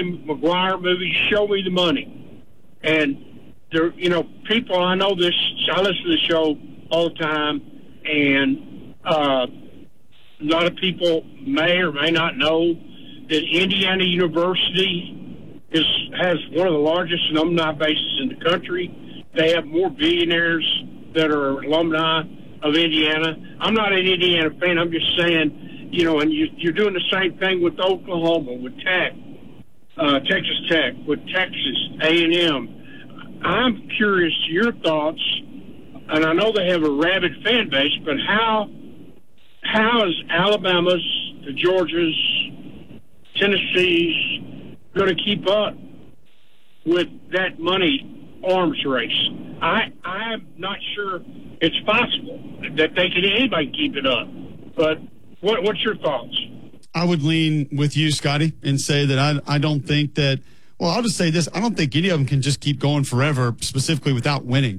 McGuire movie, Show Me the Money. And there, people, I know this, I listen to the show all the time, and a lot of people may or may not know that Indiana University has one of the largest alumni bases in the country. They have more billionaires that are alumni of Indiana. I'm not an Indiana fan. I'm just saying, and you're doing the same thing with Oklahoma, with Texas Tech, with Texas A&M. I'm curious to your thoughts, and I know they have a rabid fan base, but how is Alabama's, the Georgia's, Tennessee's going to keep up with that money arms race? I'm not sure it's possible that anybody keep it up. But what's your thoughts? I would lean with you, Scotty, and say that I don't think that. Well, I'll just say this: I don't think any of them can just keep going forever, specifically without winning.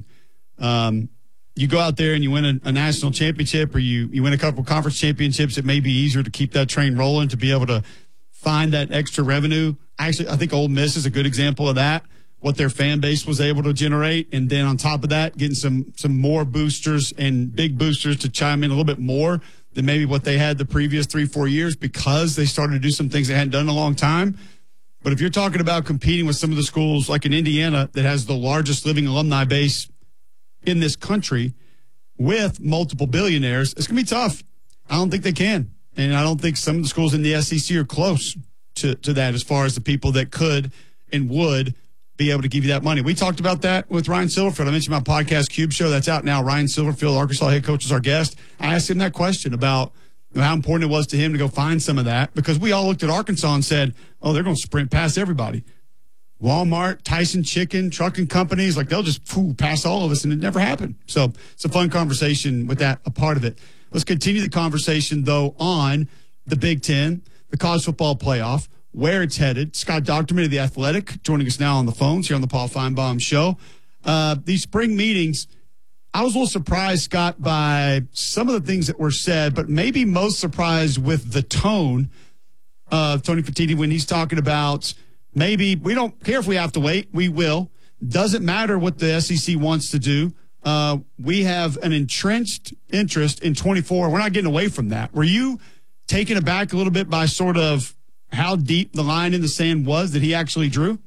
You go out there and you win a national championship, or you win a couple conference championships. It may be easier to keep that train rolling, to be able to find that extra revenue. Actually, I think Ole Miss is a good example of that, what their fan base was able to generate. And then on top of that, getting some more boosters and big boosters to chime in a little bit more than maybe what they had the previous 3-4 years, because they started to do some things they hadn't done in a long time. But if you're talking about competing with some of the schools like in Indiana that has the largest living alumni base in this country with multiple billionaires, it's going to be tough. I don't think they can. And I don't think some of the schools in the SEC are close to that as far as the people that could and would be able to give you that money. We talked about that with Ryan Silverfield. I mentioned my podcast, Cube Show. That's out now. Ryan Silverfield, Arkansas head coach, is our guest. I asked him that question about how important it was to him to go find some of that, because we all looked at Arkansas and said, oh, they're going to sprint past everybody. Walmart, Tyson Chicken, trucking companies, like they'll just pass all of us, and it never happened. So it's a fun conversation with that, a part of it. Let's continue the conversation, though, on the Big Ten, the college football playoff, where it's headed. Scott Docterman of The Athletic joining us now on the phones here on the Paul Feinbaum Show. These spring meetings, I was a little surprised, Scott, by some of the things that were said, but maybe most surprised with the tone of Tony Fertitta when he's talking about maybe we don't care if we have to wait. We will. Doesn't matter what the SEC wants to do. We have an entrenched interest in 24. We're not getting away from that. Were you taken aback a little bit by sort of how deep the line in the sand was that he actually drew?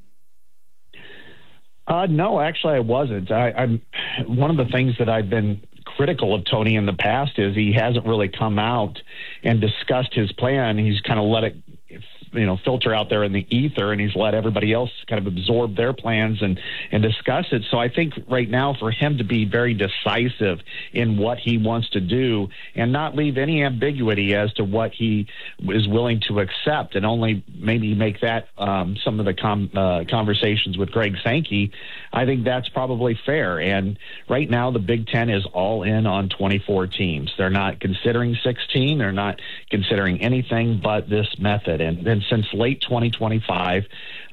No, actually, I wasn't. I'm one of the things that I've been critical of Tony in the past is he hasn't really come out and discussed his plan. He's kind of let it filter out there in the ether, and he's let everybody else kind of absorb their plans and discuss it. So I think right now for him to be very decisive in what he wants to do and not leave any ambiguity as to what he is willing to accept, and only maybe make that some of the conversations with Greg Sankey, I think that's probably fair. And right now the Big Ten is all in on 24 teams. They're not considering 16. They're not considering anything but this method. And since late 2025,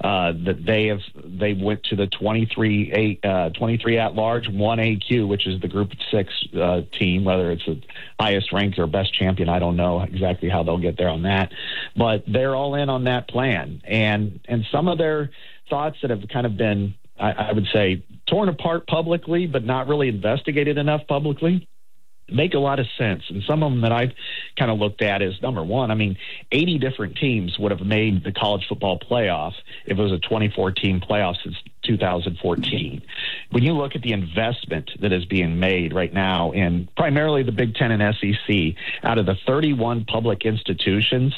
that they went to the 23 at large, 1 AQ, which is the Group 6 team. Whether it's the highest ranked or best champion, I don't know exactly how they'll get there on that, but they're all in on that plan. And some of their thoughts that have kind of been, I would say, torn apart publicly, but not really investigated enough publicly, make a lot of sense. And some of them that I've kind of looked at is, number one, 80 different teams would have made the college football playoff if it was a 24-team playoff since 2014. When you look at the investment that is being made right now in primarily the Big Ten and SEC, out of the 31 public institutions,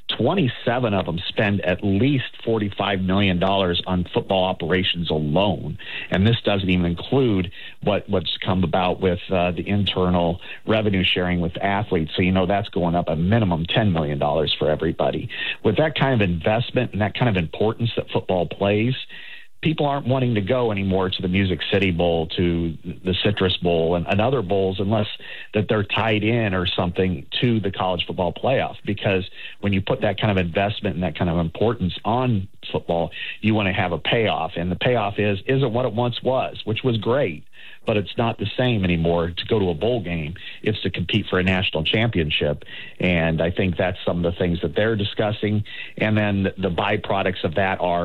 27 of them spend at least $45 million on football operations alone. And this doesn't even include what's come about with the internal revenue sharing with athletes. So, that's going up a minimum $10 million for everybody. With that kind of investment and that kind of importance that football plays, people aren't wanting to go anymore to the Music City Bowl, to the Citrus Bowl, and other bowls unless that they're tied in or something to the college football playoff. Because when you put that kind of investment and that kind of importance on football, you want to have a payoff. And the payoff isn't what it once was, which was great, but it's not the same anymore to go to a bowl game. It's to compete for a national championship. And I think that's some of the things that they're discussing. And then the byproducts of that are